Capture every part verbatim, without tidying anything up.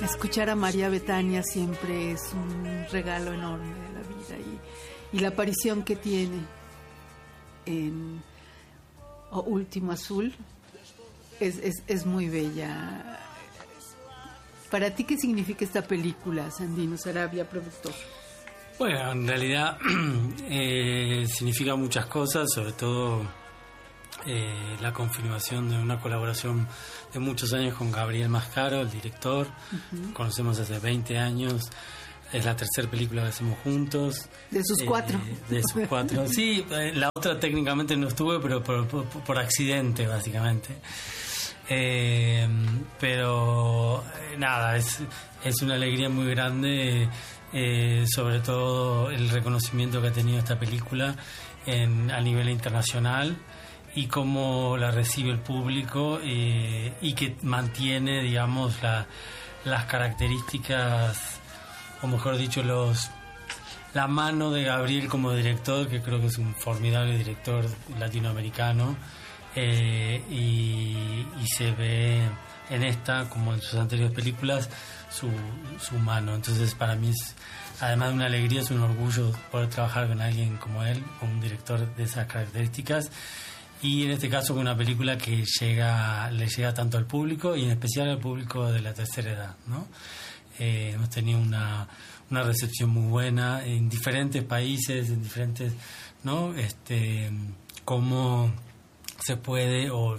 Escuchar a María Betania siempre es un regalo enorme de la vida, y, y la aparición que tiene en O Último Azul es, es, es muy bella. ¿Para ti qué significa esta película, Sandino Sarabia, productor? Bueno, en realidad eh, significa muchas cosas, sobre todo eh, la confirmación de una colaboración de muchos años con Gabriel Mascaro, el director. Uh-huh. Conocemos hace veinte años. Es la tercera película que hacemos juntos. De sus cuatro. Eh, de sus cuatro. Sí, la otra técnicamente no estuve, pero por, por, por accidente, básicamente. Eh, pero eh, nada, es, es una alegría muy grande, eh, sobre todo el reconocimiento que ha tenido esta película en, a nivel internacional, y cómo la recibe el público, eh, y que mantiene, digamos, la, las características, o mejor dicho, los la mano de Gabriel como director, que creo que es un formidable director latinoamericano, eh, y, y se ve en esta, como en sus anteriores películas, su, su mano. Entonces, para mí es, además de una alegría, es un orgullo poder trabajar con alguien como él, con un director de esas características, y en este caso con una película que llega le llega tanto al público, y en especial al público de la tercera edad, ¿no? Eh, hemos tenido una, una recepción muy buena en diferentes países, en diferentes, ¿no? Este, cómo se puede, o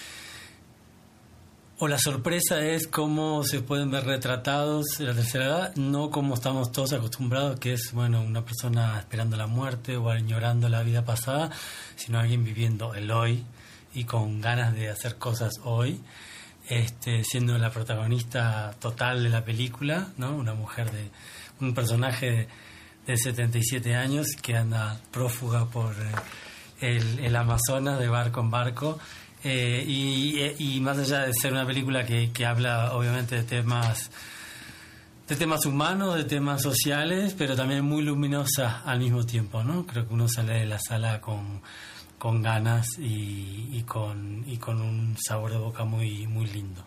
o la sorpresa es cómo se pueden ver retratados en la tercera edad, no como estamos todos acostumbrados, que es, bueno, una persona esperando la muerte o añorando la vida pasada, sino alguien viviendo el hoy y con ganas de hacer cosas hoy, este, siendo la protagonista total de la película, ¿no? Una mujer de un personaje de, de setenta y siete años que anda prófuga por eh, el, el Amazonas de barco en barco. Eh, y, y más allá de ser una película que, que habla obviamente de temas de temas humanos, de temas sociales, pero también muy luminosa al mismo tiempo, ¿no? Creo que uno sale de la sala con, con ganas y, y con y con un sabor de boca muy muy lindo.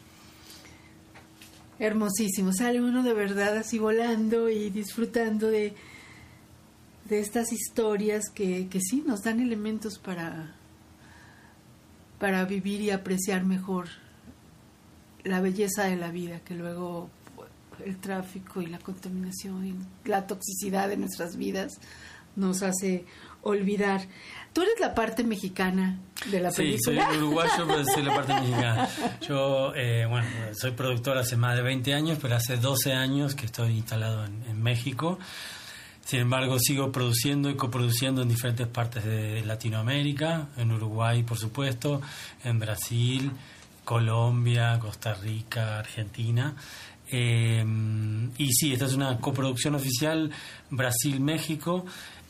Hermosísimo, sale uno de verdad así volando y disfrutando de de estas historias que, que sí nos dan elementos para para vivir y apreciar mejor la belleza de la vida, que luego el tráfico y la contaminación y la toxicidad de nuestras vidas nos hace olvidar. Tú eres la parte mexicana de la película. Sí, soy uruguayo, pero soy la parte mexicana. Yo, eh, bueno, soy productor hace más de veinte años, pero hace doce años que estoy instalado en, en México. Sin embargo, sigo produciendo y coproduciendo en diferentes partes de Latinoamérica, en Uruguay, por supuesto, en Brasil, Colombia, Costa Rica, Argentina. Eh, y sí, esta es una coproducción oficial Brasil-México.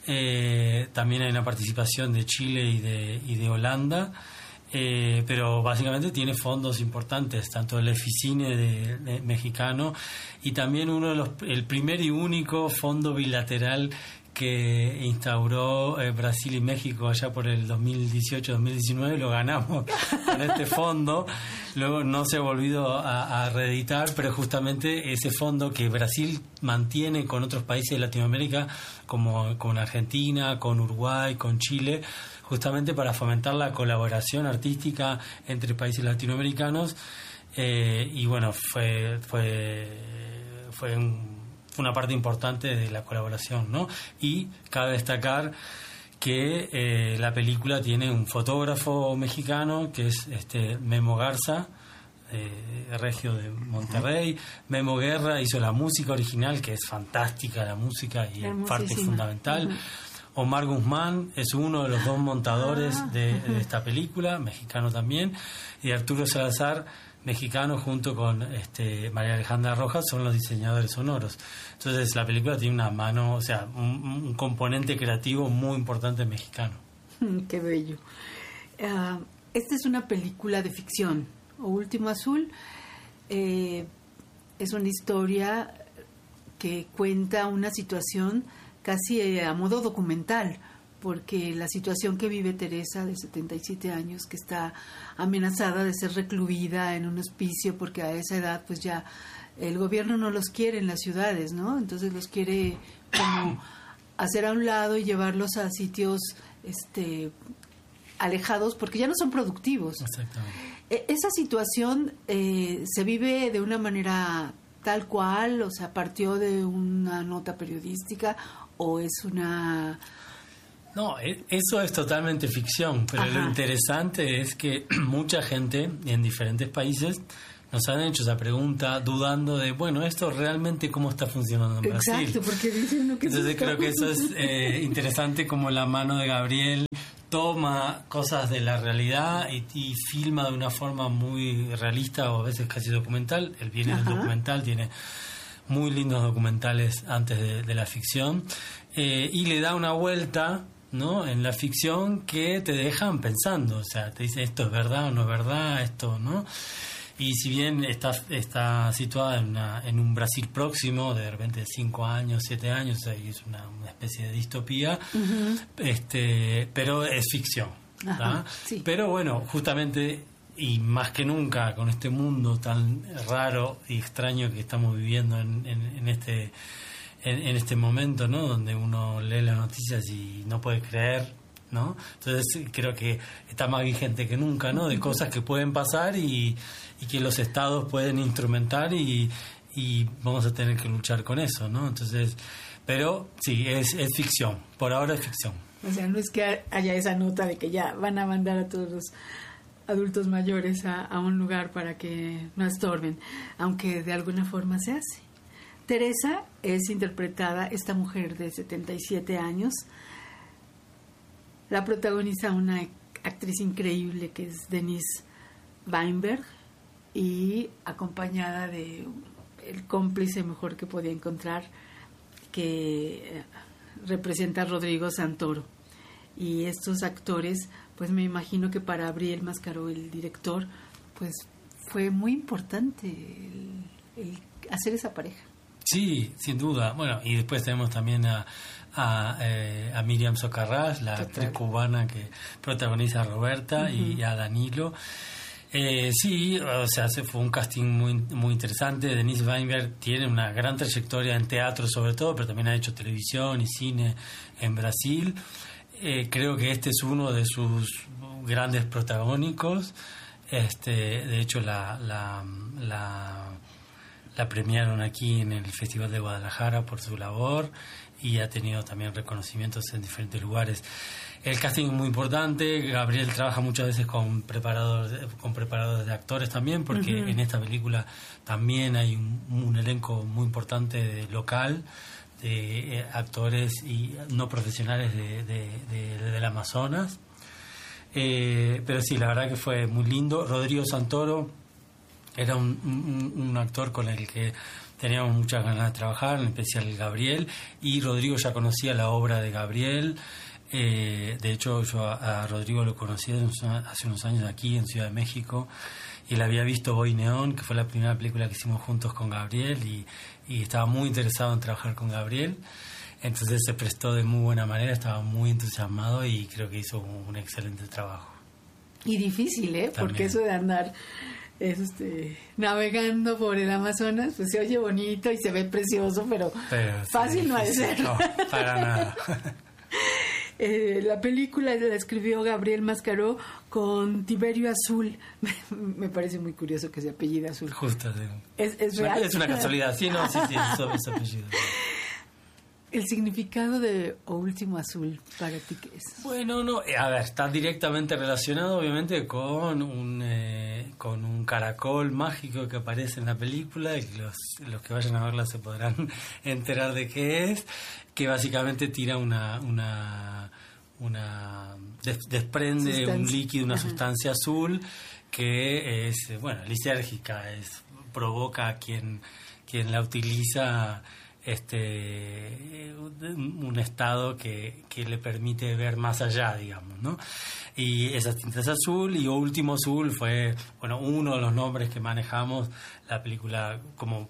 Eh, también hay una participación de Chile y de, y de Holanda. Eh, pero básicamente tiene fondos importantes, tanto el EFICINE de, de mexicano, y también uno de los el primer y único fondo bilateral que instauró eh, Brasil y México allá por el dos mil dieciocho dos mil diecinueve, lo ganamos con este fondo. Luego no se ha volvido a, a reeditar, pero justamente ese fondo que Brasil mantiene con otros países de Latinoamérica, como con Argentina, con Uruguay, con Chile, justamente para fomentar la colaboración artística entre países latinoamericanos. Eh, y bueno, fue fue fue un, una parte importante de la colaboración, ¿no? Y cabe destacar que eh, la película tiene un fotógrafo mexicano que es este Memo Garza, eh, regio de Monterrey. Memo Guerra hizo la música original, que es fantástica la música y es parte fundamental. Uh-huh. Omar Guzmán es uno de los dos montadores ah. de, de esta película, mexicano también, y Arturo Salazar, mexicano, junto con este María Alejandra Rojas, son los diseñadores sonoros. Entonces la película tiene una mano, o sea, un, un componente creativo muy importante mexicano. Qué bello. Uh, esta es una película de ficción. O Último Azul eh, es una historia que cuenta una situación casi a modo documental, porque la situación que vive Teresa, de setenta y siete años, que está amenazada de ser recluida en un hospicio, porque a esa edad pues ya el gobierno no los quiere en las ciudades, ¿no? Entonces los quiere como hacer a un lado y llevarlos a sitios este alejados porque ya no son productivos. Exactamente. Esa situación eh, se vive de una manera tal cual, o sea, partió de una nota periodística o es una... No, eso es totalmente ficción, pero Ajá. Lo interesante es que mucha gente en diferentes países nos han hecho esa pregunta dudando de, bueno, ¿esto realmente cómo está funcionando en Brasil? Exacto, porque dicen que Entonces creo que eso es eh, interesante, como la mano de Gabriel toma cosas de la realidad y, y filma de una forma muy realista o a veces casi documental. Él viene Ajá. del documental, tiene muy lindos documentales antes de, de la ficción, eh, y le da una vuelta, ¿no?, en la ficción que te dejan pensando, o sea, te dicen esto es verdad o no es verdad, esto, ¿no? Y si bien está está situada en, una, en un Brasil próximo, de repente cinco años, siete años, y es una, una especie de distopía, uh-huh. este pero es ficción. Ajá, sí. Pero bueno, justamente, y más que nunca, con este mundo tan raro y extraño que estamos viviendo en, en, en este en, en este momento, ¿no?, donde uno lee las noticias y no puede creer, ¿no? Entonces creo que está más vigente que nunca, ¿no?, de cosas que pueden pasar y y que los estados pueden instrumentar y, y vamos a tener que luchar con eso, ¿no? Entonces, pero sí, es, es ficción, por ahora es ficción. O sea, no es que haya esa nota de que ya van a mandar a todos los adultos mayores a, a un lugar para que no estorben, aunque de alguna forma se hace. Teresa es interpretada, esta mujer de setenta y siete años, la protagoniza una actriz increíble que es Denise Weinberg, y acompañada de el cómplice mejor que podía encontrar, que representa a Rodrigo Santoro. Y estos actores, pues me imagino que para Gabriel Mascaró, el director, pues fue muy importante el, el hacer esa pareja. Sí, sin duda. Bueno, y después tenemos también a a, eh, a Miriam Socarrás, la Total. actriz cubana que protagoniza a Roberta, uh-huh. y a Danilo. Eh, sí, o sea, se fue un casting muy muy interesante. Denise Weinberg tiene una gran trayectoria en teatro sobre todo, pero también ha hecho televisión y cine en Brasil. Eh, creo que este es uno de sus grandes protagónicos. Este, de hecho, la, la, la, la premiaron aquí en el Festival de Guadalajara por su labor y ha tenido también reconocimientos en diferentes lugares. El casting es muy importante. Gabriel trabaja muchas veces con preparadores, con preparadores de actores también, porque uh-huh. en esta película también hay un, un elenco muy importante de local, de eh, actores y no profesionales de, de, de, de, del Amazonas. Eh, pero sí, la verdad que fue muy lindo. Rodrigo Santoro era un, un, un actor con el que teníamos muchas ganas de trabajar, en especial Gabriel, y Rodrigo ya conocía la obra de Gabriel. Eh, de hecho, yo a, a Rodrigo lo conocí hace unos años aquí en Ciudad de México, y él había visto Boy Neón, que fue la primera película que hicimos juntos con Gabriel, y, y estaba muy interesado en trabajar con Gabriel. Entonces se prestó de muy buena manera, estaba muy entusiasmado y creo que hizo un, un excelente trabajo. Y difícil, ¿eh? También. Porque eso de andar este, navegando por el Amazonas, pues se oye bonito y se ve precioso, pero, pero fácil sí, no ha de ser. No, para nada. Eh, la película la escribió Gabriel Mascaró con Tiberio Azul. Me parece muy curioso que se apellida Azul. Justo, sí. ¿Es, es real? Es una casualidad, sí, no, sí, sí, es su apellido. ¿El significado de O Último Azul para ti qué es? Bueno, no, a ver, está directamente relacionado obviamente con un eh, con un caracol mágico que aparece en la película, y los, los que vayan a verla se podrán enterar de qué es, que básicamente tira una una una des, desprende sustancia. un líquido, una Ajá. sustancia azul que es, bueno, lisérgica, es provoca a quien quien la utiliza este un estado que, que le permite ver más allá, digamos, ¿no? Y esa tinta es azul, y O Último Azul fue, bueno, uno de los nombres que manejamos. La película, como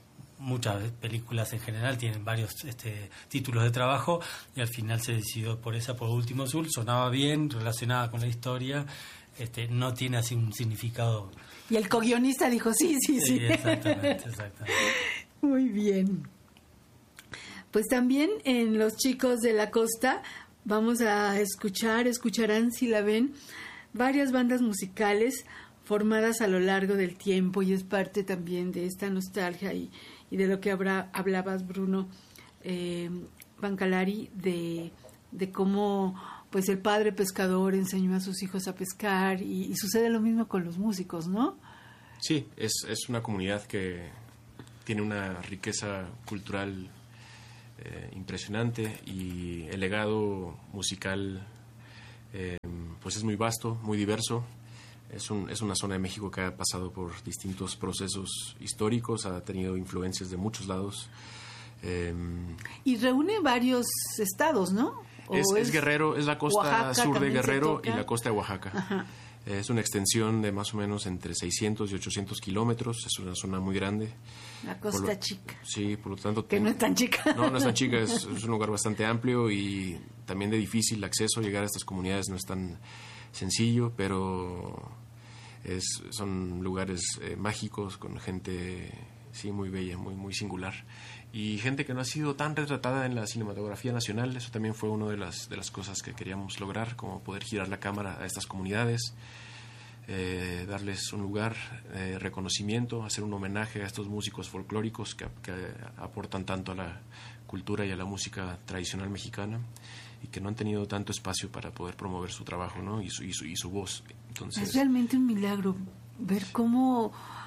muchas películas en general tienen varios este, títulos de trabajo, y al final se decidió por esa, por Último Azul. Sonaba bien, relacionada con la historia, este, no tiene así un significado. Y el co-guionista dijo sí, sí, sí. Sí, exactamente, exactamente. Muy bien. Pues también en Los Chicos de la Costa vamos a escuchar, escucharán si la ven, varias bandas musicales formadas a lo largo del tiempo, y es parte también de esta nostalgia y, y de lo que habrá, hablabas, Bruno eh, Bancalari, de, de cómo pues el padre pescador enseñó a sus hijos a pescar, y, y sucede lo mismo con los músicos, ¿no? Sí, es, es una comunidad que tiene una riqueza cultural eh, impresionante, y el legado musical eh, pues es muy vasto, muy diverso. Es, un, es una zona de México que ha pasado por distintos procesos históricos, ha tenido influencias de muchos lados. Eh, y reúne varios estados, ¿no? Es, es, es Guerrero, es la costa Oaxaca, sur de Guerrero y la costa de Oaxaca. Ajá. Es una extensión de más o menos entre seiscientos y ochocientos kilómetros, es una zona muy grande. La costa lo, chica. Sí, por lo tanto... Que ten, no es tan chica. No, no es tan chica, es, es un lugar bastante amplio y también de difícil acceso. Llegar a estas comunidades no es tan sencillo, pero es, son lugares eh, mágicos, con gente sí muy bella, muy, muy singular. Y gente que no ha sido tan retratada en la cinematografía nacional. Eso también fue una de las, de las cosas que queríamos lograr, como poder girar la cámara a estas comunidades, eh, darles un lugar, eh, reconocimiento, hacer un homenaje a estos músicos folclóricos que, que aportan tanto a la cultura y a la música tradicional mexicana, y que no han tenido tanto espacio para poder promover su trabajo, ¿no? y, su, y, su, y su voz. Entonces, es realmente un milagro ver cómo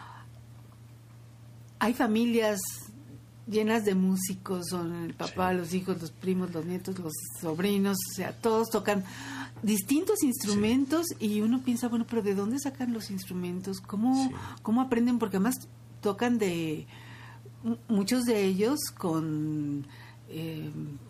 hay familias llenas de músicos, son el papá, sí, los hijos, los primos, los nietos, los sobrinos, o sea, todos tocan distintos instrumentos, sí, y uno piensa, bueno, pero ¿de dónde sacan los instrumentos? ¿Cómo, sí. cómo aprenden? Porque además tocan de muchos de ellos con eh,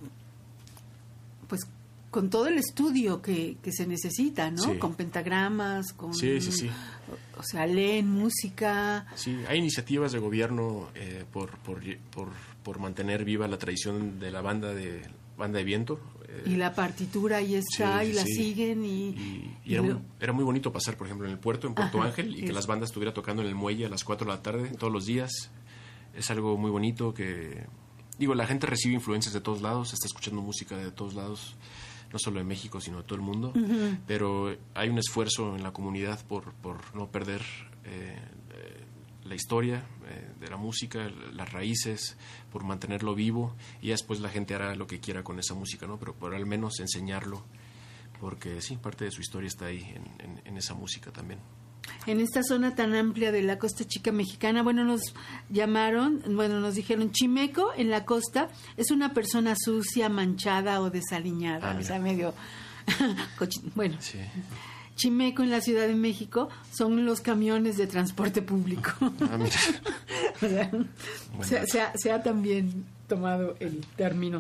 pues con todo el estudio que, que se necesita, ¿no? Sí. Con pentagramas, con... Sí, sí, sí. O, o sea, leen música. Sí, hay iniciativas de gobierno eh, por, por, por, por mantener viva la tradición de la banda de banda de viento. Eh, y la partitura ahí está, sí, y la sí. siguen y... Y, y, y era, lo... muy, era muy bonito pasar, por ejemplo, en el puerto, en Puerto Ajá, Ángel, y que es. las bandas estuvieran tocando en el muelle a las cuatro de la tarde, todos los días. Es algo muy bonito que... Digo, la gente recibe influencias de todos lados, está escuchando música de todos lados, no solo de México, sino de todo el mundo, uh-huh. pero hay un esfuerzo en la comunidad por, por no perder eh, eh, la historia eh, de la música, las raíces, por mantenerlo vivo, y después la gente hará lo que quiera con esa música, ¿no? Pero por al menos enseñarlo, porque sí, parte de su historia está ahí en, en, en esa música también. En esta zona tan amplia de la costa chica mexicana, bueno, nos llamaron, bueno, nos dijeron, chimeco en la costa es una persona sucia, manchada o desaliñada, ah, o sea, medio, bueno, sí. Chimeco en la Ciudad de México son los camiones de transporte público. Ah, mira. O sea, bueno. se, se, ha, se ha también tomado el término.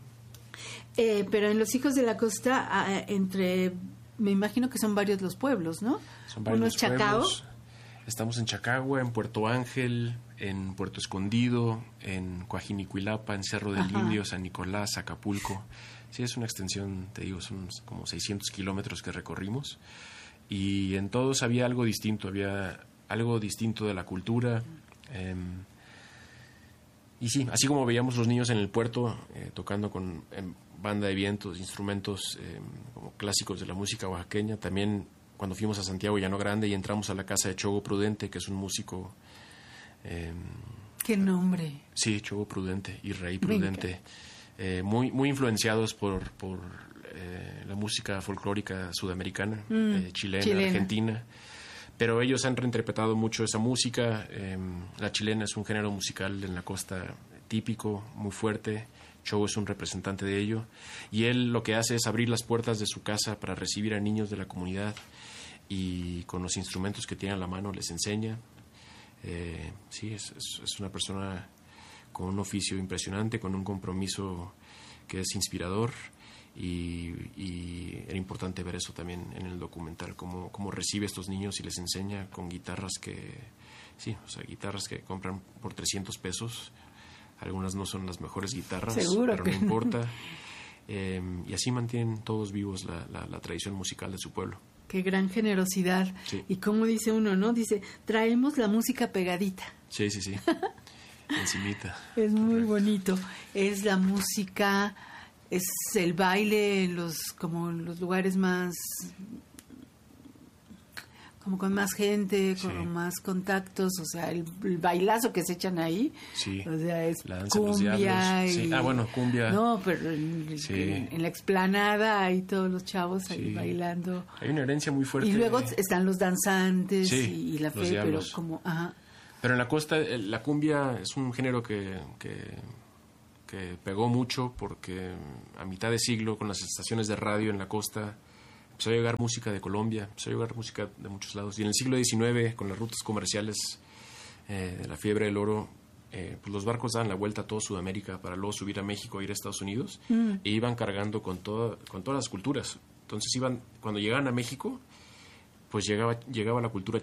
Eh, pero en los Hijos de la Costa, eh, entre... Me imagino que son varios los pueblos, ¿no? Son varios Uno es Chacao. Pueblos. Estamos en Chacagua, en Puerto Ángel, en Puerto Escondido, en Coajinicuilapa, en Cerro del Ajá. Indio, San Nicolás, Acapulco. Sí, es una extensión, te digo, son como seiscientos kilómetros que recorrimos. Y en todos había algo distinto, había algo distinto de la cultura. Eh, y sí, así como veíamos los niños en el puerto eh, tocando con... Eh, banda de vientos, instrumentos eh, como clásicos de la música oaxaqueña. También cuando fuimos a Santiago Llano Grande y entramos a la casa de Chogo Prudente, que es un músico... Eh, ¿Qué nombre? Sí, Chogo Prudente y Rey Prudente. Eh, muy, muy influenciados por, por eh, la música folclórica sudamericana, mm, eh, chilena, chilena, argentina. Pero ellos han reinterpretado mucho esa música. Eh, la chilena es un género musical en la costa típico, muy fuerte. Chogo es un representante de ello, y él lo que hace es abrir las puertas de su casa para recibir a niños de la comunidad, y con los instrumentos que tiene a la mano les enseña. Eh, sí, es, es, es una persona con un oficio impresionante, con un compromiso que es inspirador, y, y era importante ver eso también en el documental, cómo, cómo recibe a estos niños y les enseña con guitarras que, sí, o sea, guitarras que compran por trescientos pesos, algunas no son las mejores guitarras, Seguro pero que no importa. Eh, y así mantienen todos vivos la, la, la tradición musical de su pueblo. Qué gran generosidad. Sí. Y como dice uno, ¿no? Dice, traemos la música pegadita. Sí, sí, sí. Encimita. Es muy bonito. Es la música, es el baile, los como los lugares más, como con más gente, con Sí. más contactos, o sea, el, el bailazo que se echan ahí, Sí. o sea, es La danza de los cumbia diablos. y... Sí. Ah, bueno, cumbia. No, pero en, Sí. en- en la explanada hay todos los chavos ahí Sí. bailando. Hay una herencia muy fuerte. Y luego están los danzantes Sí, y, y la los fe, pero diablos. como... Ajá. Pero en la costa, el- la cumbia es un género que, que, que pegó mucho porque a mitad de siglo, con las estaciones de radio en la costa, empezó a llegar música de Colombia, empezó a llegar música de muchos lados. Y en el siglo diecinueve, con las rutas comerciales eh, de la fiebre del oro, eh, pues los barcos daban la vuelta a toda Sudamérica para luego subir a México e ir a Estados Unidos, Mm. e iban cargando con, toda, con todas las culturas. Entonces iban, cuando llegaban a México, pues llegaba, llegaba la cultura